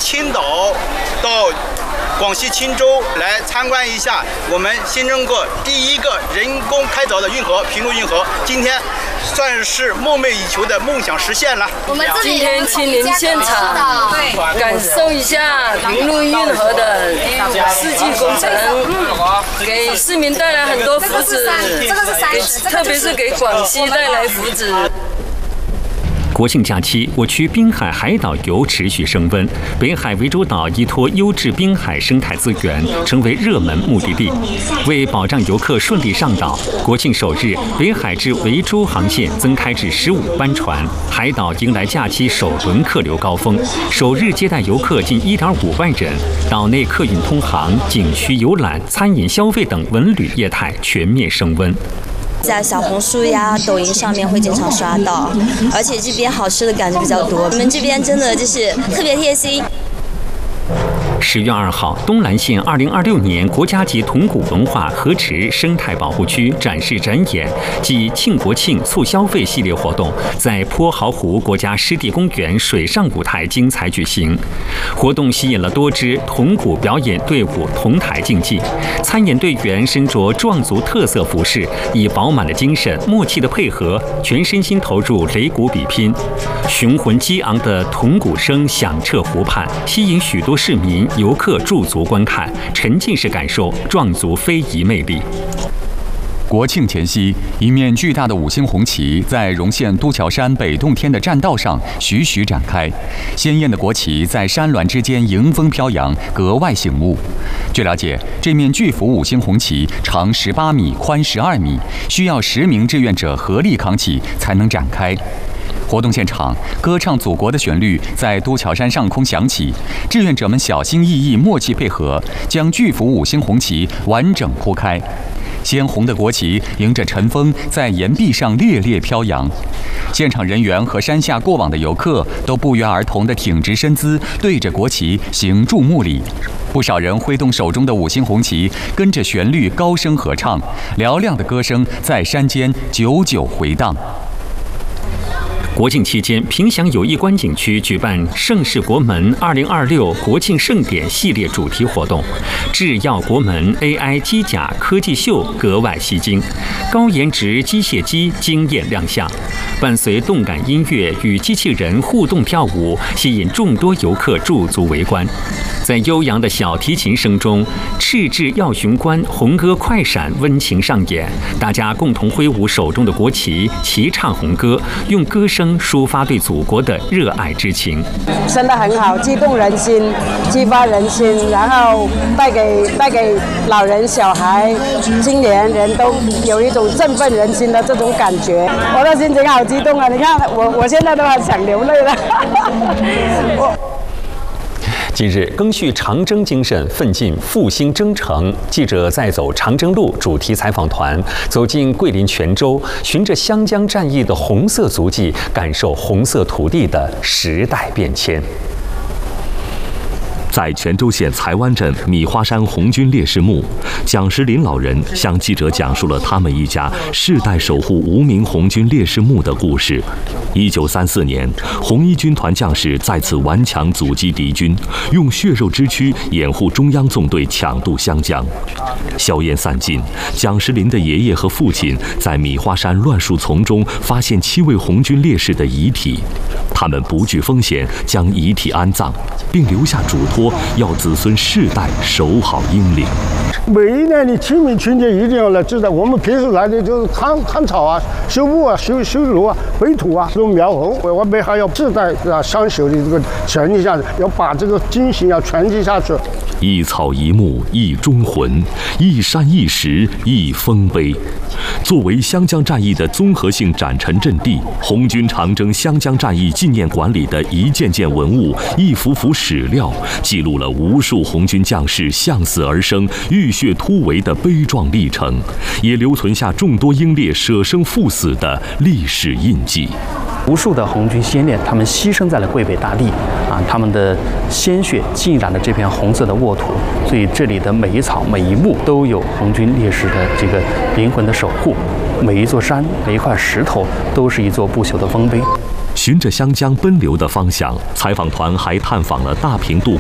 青岛到广西钦州来参观一下我们新中国第一个人工开凿的运河平陆运河，今天算是梦寐以求的梦想实现了。 我们今天亲临现场，感受一下平陆运河的世纪工程，给市民带来很多福祉，特别是给广西带来福祉。 国庆假期，我区滨海海岛游持续升温，北海涠洲岛依托优质滨海生态资源，成为热门目的地。为保障游客顺利上岛，国庆首日，北海至涠洲航线增开至15班船，海岛迎来假期首轮客流高峰，首日接待游客近1.5万人。岛内客运通航、景区游览、餐饮消费等文旅业态全面升温。 在小红书呀、抖音上面会经常刷到，而且这边好吃的感觉比较多。你们这边真的就是特别贴心。 10月2号，东兰县2026年国家级铜鼓文化河池生态保护区展示展演暨庆国庆促消费系列活动在泼豪湖国家湿地公园水上舞台精彩举行。活动吸引了多支铜鼓表演队伍同台竞技，参演队员身着壮族特色服饰，以饱满的精神、默契的配合，全身心投入擂鼓比拼。雄浑激昂的铜鼓声响彻湖畔，吸引许多市民、游客驻足观看，沉浸式感受壮族非遗魅力。 国庆前夕，一面巨大的5星红旗在荣县都桥山北洞天的栈道上徐徐展开，鲜艳的国旗在山峦之间迎风飘扬，格外醒目。据了解，这面巨幅5星红旗长18米，宽12米，需要10名志愿者合力扛起才能展开。活动现场，歌唱祖国的旋律在都桥山上空响起，志愿者们小心翼翼、默契配合，将巨幅5星红旗完整铺开。鲜红的国旗迎着晨风在岩壁上猎猎飘扬，现场人员和山下过往的游客都不约而同地挺直身姿，对着国旗行注目礼。不少人挥动手中的5星红旗，跟着旋律高声合唱，嘹亮的歌声在山间久久回荡。 国庆期间，萍乡友谊观景区举办盛世国门2026国庆盛典系列主题活动，制药国门 AI 机甲科技秀格外吸睛，高颜值机械机惊艳亮相，伴随动感音乐与机器人互动跳舞，吸引众多游客驻足围观。在悠扬的小提琴声中，赤雉耀雄关红歌快闪温情上演，大家共同挥舞手中的国旗，齐唱红歌，用歌声抒发对祖国的热爱之情。 真的很好，激动人心，激发人心，然后带给老人、小孩、青年人都有一种振奋人心的这种感觉。我的心情好激动啊！你看我现在都很想流泪了。 近日，赓续长征精神，奋进复兴征程。记者在走长征路主题采访团走进桂林泉州，循着湘江战役的红色足迹，感受红色土地的时代变迁。 在泉州县才湾镇米花山红军烈士墓，蒋时林老人向记者讲述了他们一家世代守护无名红军烈士墓的故事。1934年，红一军团将士在此顽强阻击敌军，用血肉之躯掩护中央纵队抢渡湘江。硝烟散尽，蒋时林的爷爷和父亲在米花山乱树丛中发现7位红军烈士的遗体，他们不惧风险将遗体安葬，并留下嘱托，要子孙世代守好英灵。 每一年的清明春节一定要来知道，我们平时来的就是看草啊、修木啊、修路啊、回土啊，都描红。我们还要世代相守的这个传递下去，要把这个精神要传递下去。 一草一木一忠魂，一山一石一丰碑。作为湘江战役的综合性展陈阵地，红军长征湘江战役纪念馆里的一件件文物、一幅幅史料，记录了无数红军将士向死而生、浴血突围的悲壮历程，也留存下众多英烈舍生赴死的历史印记。 无数的红军先烈，他们牺牲在了桂北大地，他们的鲜血浸染了这片红色的沃土，所以这里的每一草每一木都有红军烈士的这个灵魂的守护，每一座山每一块石头都是一座不朽的丰碑。 循着湘江奔流的方向，采访团还探访了大平渡